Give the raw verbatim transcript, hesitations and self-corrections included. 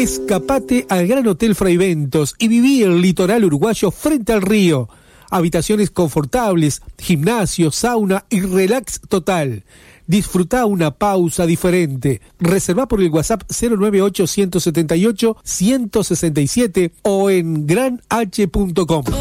Escapate al Gran Hotel Fraiventos y viví el litoral uruguayo frente al río. Habitaciones confortables, gimnasio, sauna y relax total. Disfruta una pausa diferente. Reserva por el WhatsApp cero nueve ocho, uno siete ocho, uno seis siete o en gran h punto com.